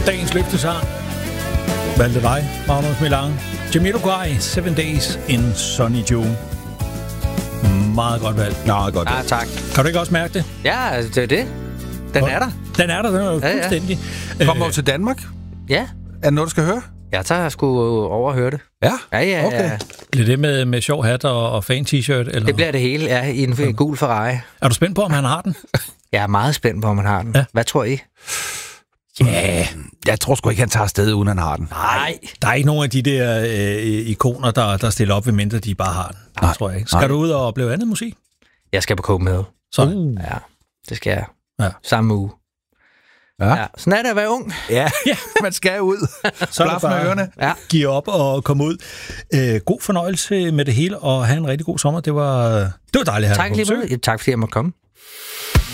Dagens løftesang. Valgte dig, Magnus Milang. Jamiroquai, 7 Days in Sunny June. Meget godt valg. Meget godt. Ja, tak. Kan du ikke også mærke det? Ja, det er det. Den er der. Den er jo fuldstændig. Kommer du til Danmark? Ja. Er det noget, du skal høre? Jeg tager sgu over at høre det. Ja? Ja. Okay. Bliver det med sjov hat og fan t-shirt? Eller? Det bliver det hele, ja, i en gul Ferrari. Er du spændt på, om han har den? Jeg er meget spændt på, om han har den. Ja. Hvad tror I? Ja, jeg tror sgu ikke, han tager afsted, uden han har den. Nej. Der er ikke nogen af de der ikoner, der stiller op, ved mindre de bare har den. Nej, tror jeg ikke. Skal du ud og opleve andet musik? Jeg skal på Copenhagen. Så. Ja, det skal jeg. Ja. Samme uge. Ja. Sådan er det at være ung. Ja, man skal ud. Så er det Blaf med ørerne. bare give op og komme ud. God fornøjelse med det hele, og have en rigtig god sommer. Det var dejligt at have dig på besøg. Tak fordi jeg måtte komme.